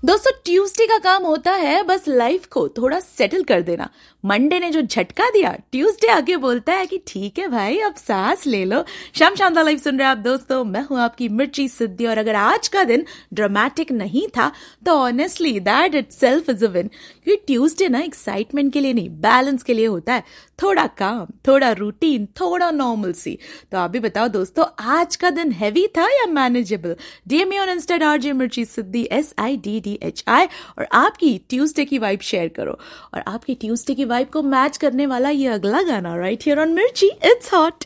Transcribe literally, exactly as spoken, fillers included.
दोस्तों ट्यूसडे का काम होता है बस लाइफ को थोड़ा सेटल कर देना। मंडे ने जो झटका दिया, ट्यूसडे आके बोलता है कि ठीक है भाई, अब सांस ले लो। शाम शानदार लाइफ सुन रहे हैं आप दोस्तों, मैं हूं आपकी मिर्ची सिद्धि। और अगर आज का दिन ड्रामेटिक नहीं था तो honestly that itself is a win. क्योंकि ट्यूसडे ना एक्साइटमेंट के लिए नहीं, बैलेंस के लिए होता है। थोड़ा काम, थोड़ा रूटीन, थोड़ा नॉर्मल सी। तो आप भी बताओ दोस्तों, आज का दिन हैवी था या manageable? DM on Insta RJ मिर्ची सिद्धि S I D D H I और आपकी ट्यूसडे की वाइब शेयर करो। और आपकी ट्यूसडे की वाइब को मैच करने वाला ये अगला गाना राइट हियर ऑन मिर्ची, इट्स हॉट।